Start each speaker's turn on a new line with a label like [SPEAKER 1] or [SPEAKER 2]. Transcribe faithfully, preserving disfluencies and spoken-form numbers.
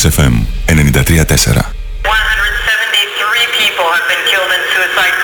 [SPEAKER 1] εφ εμ ενενήντα τρία τέσσερα.
[SPEAKER 2] one hundred seventy-three people have been killed in suicide